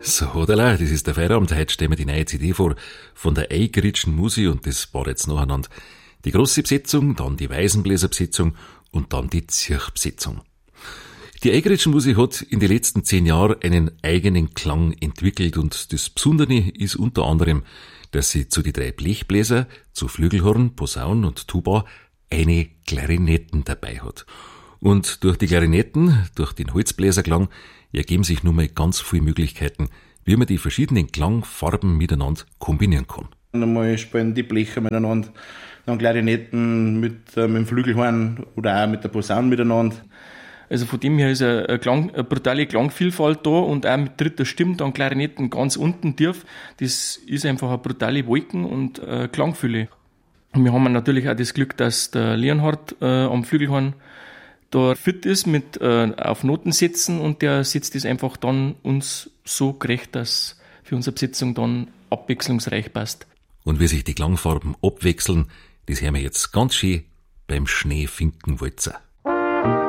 So, hodala, das ist der Feierabend. Heute stellen wir die neue CD vor von der Eigeritschen Musi und das war jetzt nacheinander die grosse Besetzung, dann die Waisenbläserbesetzung und dann die Zirchbesetzung. Die Eigeritschen Musi hat in den letzten 10 Jahren einen eigenen Klang entwickelt und das Besondere ist unter anderem, dass sie zu die 3 Blechbläser, zu Flügelhorn, Posaun und Tuba eine Klarinetten dabei hat. Und durch die Klarinetten, durch den Holzbläserklang, ergeben sich nun mal ganz viele Möglichkeiten, wie man die verschiedenen Klangfarben miteinander kombinieren kann. Einmal spielen die Blecher miteinander, dann Klarinetten mit dem Flügelhorn oder auch mit der Posaune miteinander. Also von dem her ist eine brutale Klangvielfalt da und auch mit dritter Stimme, dann Klarinetten ganz unten tief. Das ist einfach eine brutale Wolken und Klangfülle. Und wir haben natürlich auch das Glück, dass der Leonhard am Flügelhorn da fit ist mit auf Noten setzen und der setzt das einfach dann uns so gerecht, dass für unsere Besetzung dann abwechslungsreich passt. Und wie sich die Klangfarben abwechseln, das hören wir jetzt ganz schön beim Schneefinkenwalzer.